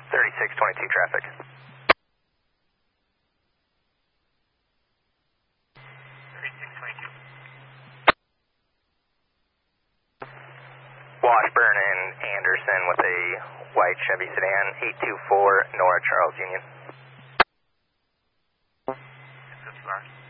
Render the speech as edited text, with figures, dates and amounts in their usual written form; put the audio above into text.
3622 traffic. Washburn and Anderson with a white Chevy sedan, 824 Nora Charles Union. 54.